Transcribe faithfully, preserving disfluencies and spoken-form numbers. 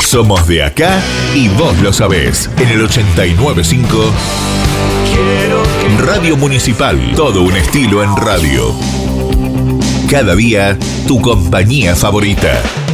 Somos de acá y vos lo sabés. En el ochenta y nueve punto cinco Radio Municipal. Todo un estilo en radio. Cada día, tu compañía favorita.